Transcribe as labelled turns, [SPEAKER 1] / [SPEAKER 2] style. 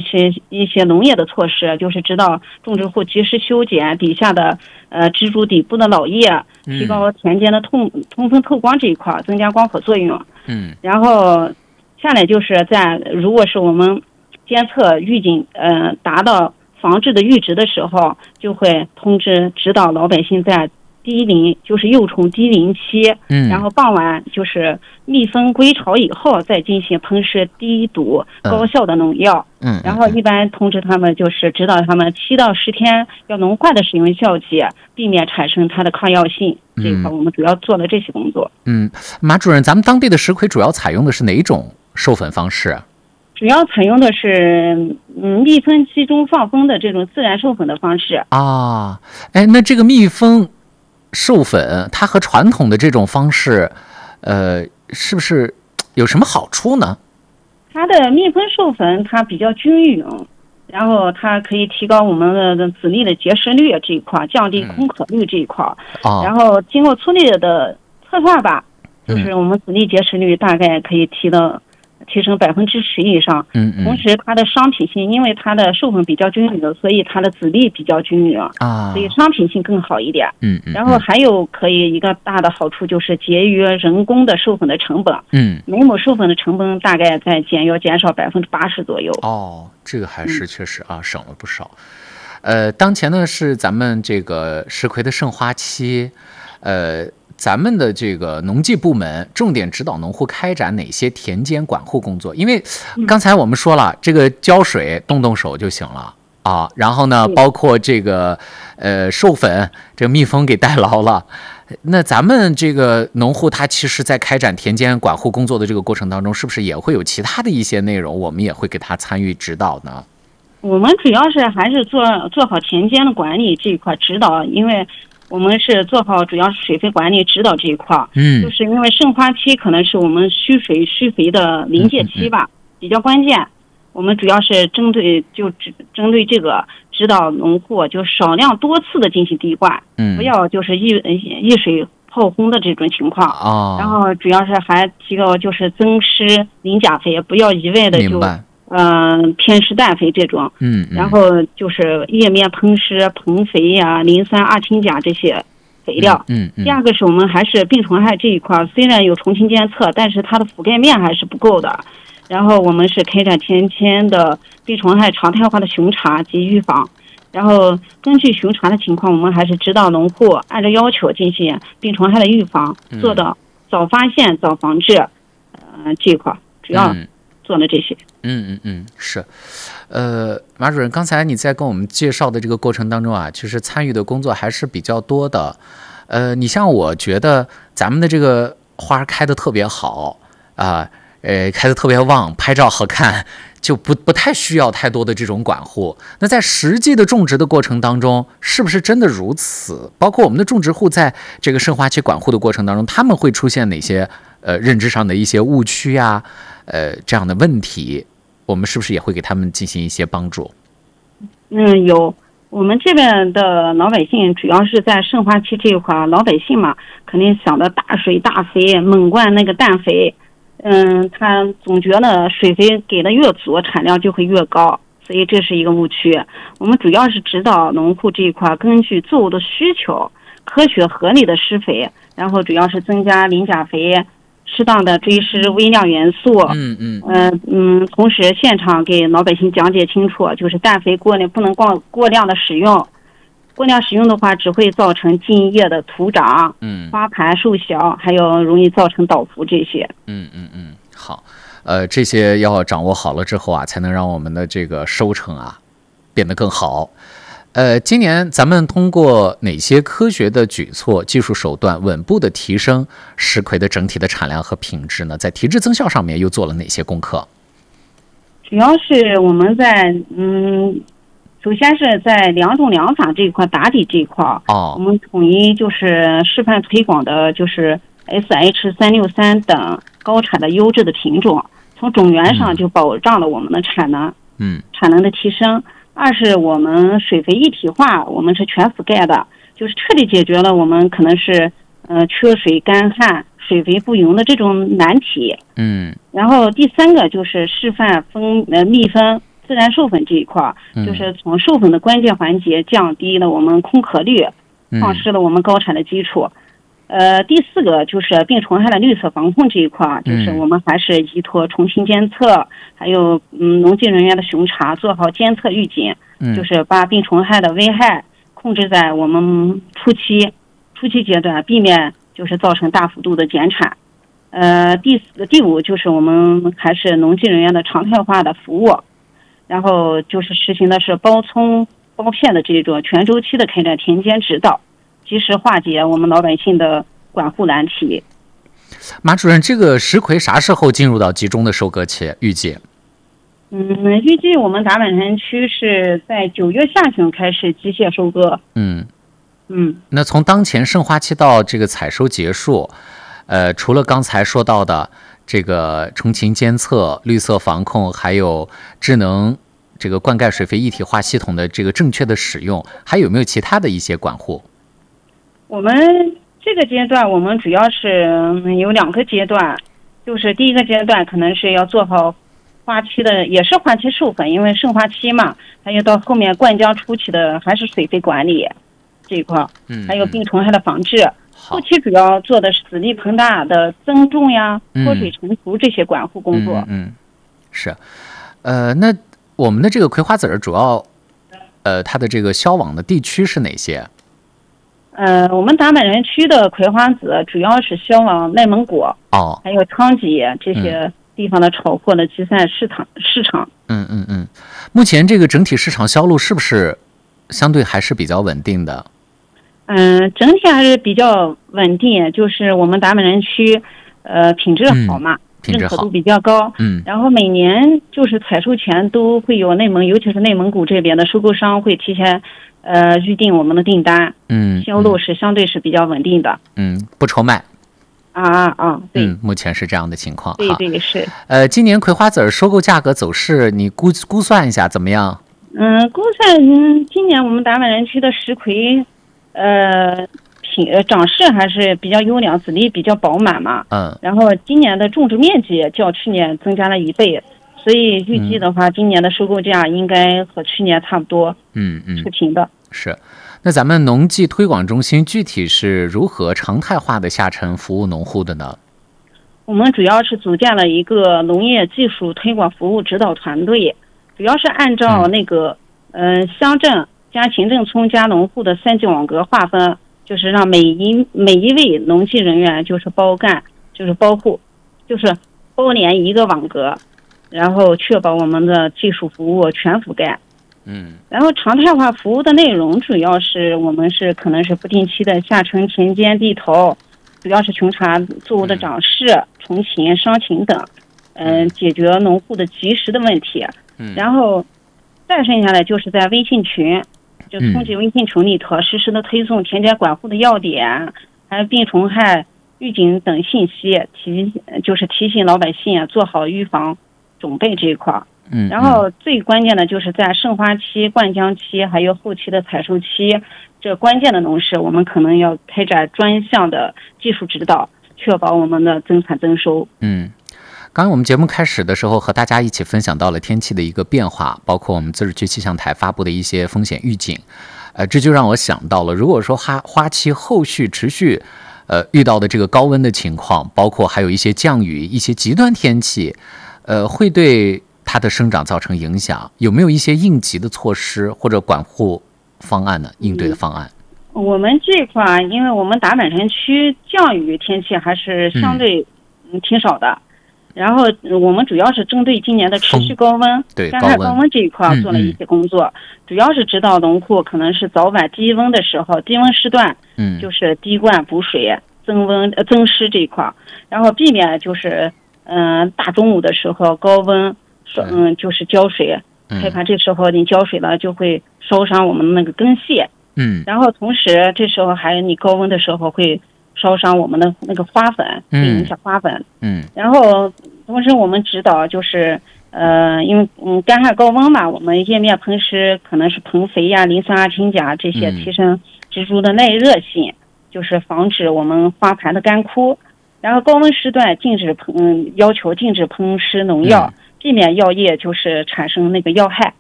[SPEAKER 1] 一些农业的措施，就是指导种植户及时修剪底下的植株底部的老叶，提高田间的通风透光这一块，增加光合作用。然后下来就是如果是我们监测预警达到防治的阈值的时候，就会通知指导老百姓在低龄就是幼虫低龄期，然后傍晚就是蜜蜂归巢以后再进行喷施低毒高效的农药。然后一般通知他们就是指导他们7到10天要农化的使用效剂，避免产生它的抗药性。这一块我们主要做了这些工作。
[SPEAKER 2] 马主任，咱们当地的石葵主要采用的是哪种授粉方式？
[SPEAKER 1] 主要采用的是蜜蜂集中放蜂的这种自然授粉的方式
[SPEAKER 2] 啊。那这个蜜蜂授粉它和传统的这种方式是不是有什么好处呢？
[SPEAKER 1] 它的蜜蜂授粉它比较均匀，然后它可以提高我们的籽粒的结实率这一块，降低空壳率这一块。然后经过粗略的测算吧，就是我们籽粒结实率大概可以提升10%以上。同时它的商品性，因为它的授粉比较均匀的，所以它的籽粒比较均匀所以商品性更好一点。然后还有可以一个大的好处就是节约人工的授粉的成本。每亩授粉的成本大概要减少80%左右。
[SPEAKER 2] 这个还是确实省了不少。当前呢是咱们这个石葵的盛花期，咱们的这个农技部门重点指导农户开展哪些田间管护工作？因为刚才我们说了，这个浇水动手就行了然后呢，包括这个授粉，这个蜜蜂给代劳了。那咱们这个农户他其实在开展田间管护工作的这个过程当中，是不是也会有其他的一些内容，我们也会给他参与指导呢？
[SPEAKER 1] 我们主要是还是做好田间的管理这一块指导，因为我们是做好主要是水肥管理指导这一块。就是因为盛花期可能是我们需水需肥的临界期吧，比较关键。我们主要是针对这个指导农户，就少量多次的进行滴灌，不要就是一水泡轰的这种情况。然后主要是还提高就是增施磷钾肥，不要一味的就偏施氮肥这种。然后就是叶面喷施硼肥呀、磷酸二氢钾这些肥料。第二个是我们还是病虫害这一块，虽然有虫群监测，但是它的覆盖面还是不够的。然后我们是开展田间的病虫害常态化的巡查及预防，然后根据巡查的情况，我们还是指导农户按照要求进行病虫害的预防，做到早发现早防治。这一块主要做了这些。
[SPEAKER 2] 是。马主任，刚才你在跟我们介绍的这个过程当中其实参与的工作还是比较多的。你像我觉得咱们的这个花开得特别好开得特别旺，拍照好看，就不太需要太多的这种管护。那在实际的种植的过程当中，是不是真的如此？包括我们的种植户在这个盛花期管护的过程当中，他们会出现哪些认知上的一些误区这样的问题，我们是不是也会给他们进行一些帮助？
[SPEAKER 1] 有。我们这边的老百姓主要是在盛花期这一块，老百姓嘛，肯定想的大水大肥，猛灌那个氮肥。他总觉得水肥给的越足，产量就会越高，所以这是一个误区。我们主要是指导农户这一块，根据作物的需求，科学合理的施肥，然后主要是增加磷钾肥，适当的追施微量元素。同时现场给老百姓讲解清楚，就是氮肥不能过量的使用。过量使用的话，只会造成茎叶的徒长，花盘瘦小，还有容易造成倒伏这些。
[SPEAKER 2] 好，这些要掌握好了之后才能让我们的这个收成变得更好。今年咱们通过哪些科学的举措、技术手段，稳步的提升石葵的整体的产量和品质呢？在提质增效上面又做了哪些功课？
[SPEAKER 1] 主要是我们在首先是在良种良法这一块打底这一块，我们统一就是示范推广的就是 SH363 等高产的优质的品种，从种源上就保障了我们的产能的提升。二是我们水肥一体化，我们是全覆盖的，就是彻底解决了我们可能是缺水干旱、水肥不匀的这种难题。然后第三个就是示范蜜蜂自然授粉这一块，就是从授粉的关键环节降低了我们空壳率，丧失了我们高产的基础。第4个就是病虫害的绿色防控这一块，就是我们还是依托重新监测，还有农技人员的巡查，做好监测预警，就是把病虫害的危害控制在我们初期阶段，避免就是造成大幅度的减产。第5就是我们还是农技人员的常态化的服务，然后就是实行的是包葱包片的这种全周期的开展田间指导，及时化解我们老百姓的管护难题。
[SPEAKER 2] 马主任，这个石葵啥时候进入到集中的收割期？预计？
[SPEAKER 1] 预计我们达坂山区是在9月下旬开始机械收割。
[SPEAKER 2] 那从当前盛花期到这个采收结束，除了刚才说到的这个重禽监测、绿色防控，还有智能这个灌溉水肥一体化系统的这个正确的使用，还有没有其他的一些管护？
[SPEAKER 1] 我们这个阶段，我们主要是有2个阶段，就是第一个阶段可能是要做好花期的，也是花期授粉，因为盛花期嘛，还有到后面灌浆初期的还是水肥管理这一块，还有病虫害的防治。后期主要做的是籽粒膨大的增重呀、脱水成熟这些管护工作。
[SPEAKER 2] 是，那我们的这个葵花籽主要，它的这个销往的地区是哪些？
[SPEAKER 1] 我们达坂山区的葵花籽主要是销往内蒙古，还有昌吉这些地方的炒货的集散市场。
[SPEAKER 2] 目前这个整体市场销路是不是相对还是比较稳定的？
[SPEAKER 1] 整体还是比较稳定，就是我们达坂山区，品质好嘛，认可度比较高。然后每年就是采收前都会有尤其是内蒙古这边的收购商会提前预定我们的订单。销路是相对是比较稳定的。
[SPEAKER 2] 不愁卖。
[SPEAKER 1] 对。
[SPEAKER 2] 目前是这样的情况。
[SPEAKER 1] 对是。
[SPEAKER 2] 今年葵花籽收购价格走势，你估算一下怎么样？
[SPEAKER 1] 估算今年我们达坂山区的石葵。长势还是比较优良，籽粒比较饱满嘛。然后今年的种植面积较去年增加了1倍，所以预计的话，今年的收购价应该和去年差不多。持平的。
[SPEAKER 2] 是。那咱们农技推广中心具体是如何常态化的下沉服务农户的呢？
[SPEAKER 1] 我们主要是组建了一个农业技术推广服务指导团队，主要是按照那个乡镇加行政村加农户的3级网格划分，就是让每一位农技人员就是包干，就是包户，就是包连一个网格，然后确保我们的技术服务全覆盖。然后常态化服务的内容主要是我们是可能是不定期的下沉田间地头，主要是巡查作物的长势、虫禽、伤禽等，解决农户的及时的问题。然后再剩下来就是在微信群。就通知微信群里头实时的推送田间管护的要点，还有病虫害预警等信息，提醒老百姓做好预防准备这一块。然后最关键的就是在盛花期、灌浆期还有后期的采收期，这关键的农事我们可能要开展专项的技术指导，确保我们的增产增收。
[SPEAKER 2] 刚刚我们节目开始的时候和大家一起分享到了天气的一个变化，包括我们自治区气象台发布的一些风险预警。这就让我想到了，如果说花期后续持续遇到的这个高温的情况，包括还有一些降雨、一些极端天气，会对它的生长造成影响，有没有一些应急的措施或者管护方案呢？应对的方案？
[SPEAKER 1] 我们这块因为我们达坂山区降雨天气还是相对挺少的。然后我们主要是针对今年的持续高温、干旱高温这一块做了一些工作，主要是指导农户可能是早晚低温的时候，低温时段，就是滴灌补水、增湿这一块，然后避免就是大中午的时候高温，就是浇水，害怕这时候你浇水了就会烧伤我们的那个根系，然后同时这时候还有你高温的时候会烧伤我们的那个花粉，会影响花粉。然后同时我们指导就是，因为干旱高温嘛，我们叶面喷施可能是喷肥呀、磷酸二氢钾这些，提升植株的耐热性，就是防止我们花盘的干枯。然后高温时段要求禁止喷施农药， 避免药液就是产生那个药害。